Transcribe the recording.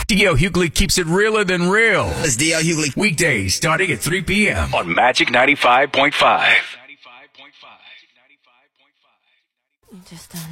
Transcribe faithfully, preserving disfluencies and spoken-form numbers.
D L Hughley keeps it realer than real. It's D L Hughley. Weekdays starting at three p.m. on Magic ninety-five point five. Just